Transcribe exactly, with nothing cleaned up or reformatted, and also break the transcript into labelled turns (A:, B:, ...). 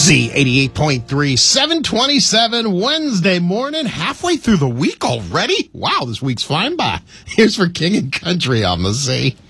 A: Z eighty-eight point three, seven twenty-seven, Wednesday morning, halfway through the week already. Wow, this week's flying by. Here's for King and Country on the Z.